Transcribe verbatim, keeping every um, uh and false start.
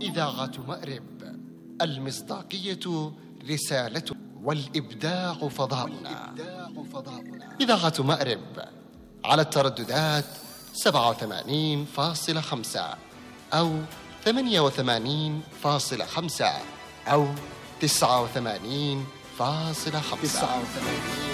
إذاعة مأرب، المصداقية رسالة والإبداع فضاؤنا. إذاعة مأرب على الترددات سبعة وثمانين فاصلة خمسة أو ثمانية وثمانين فاصلة خمسة أو تسعة وثمانين فاصلة خمسة.